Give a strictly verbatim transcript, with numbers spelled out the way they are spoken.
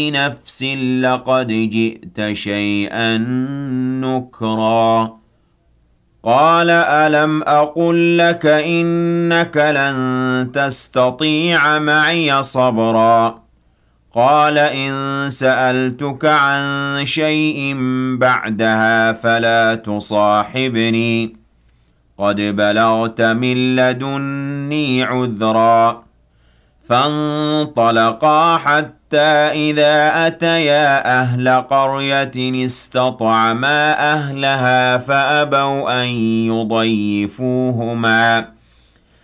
نفس لقد جئت شيئا نكرا قال ألم أقل لك إنك لن تستطيع معي صبرا قال إن سألتك عن شيء بعدها فلا تصاحبني قد بلغت من لدني عذرا فانطلقا حتى إذا أتيا أهل قرية استطعما أهلها فأبوا أن يضيفوهما